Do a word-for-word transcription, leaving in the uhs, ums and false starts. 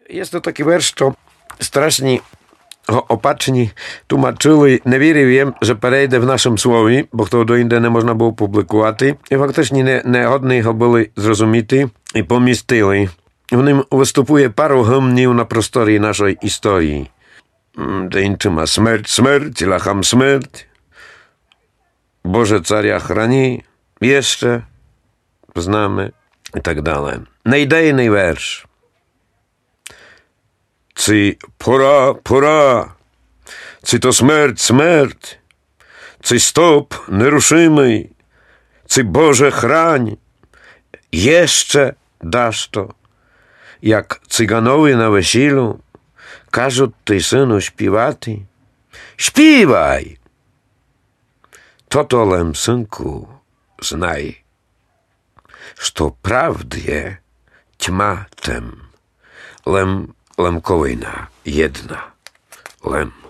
Jest to taki верш, що страшні опачні тлумачили. Не вірив їм, що перейде в нашому слові, бо хто доінде не можна було публікувати. І фактично не, не годні його були зрозуміти і помістили. В ним виступує пару гімнів на просторі нашої історії. Де іншима смерть, смерть, лахам смерть. Боже царя храні, jeszcze znamy i tak dalej. Nejdejny wiersz. Cy pora, pora, cy to smерть, смерть, cy stop нерушимий, cy Boże chrań, jeszcze dasz to, jak cyganowie na weselu każą ty synu śpiewaty. Śpiewaj! To to lem, synku, znaj, что правде тьма тем, лем лемковина jedna, lem.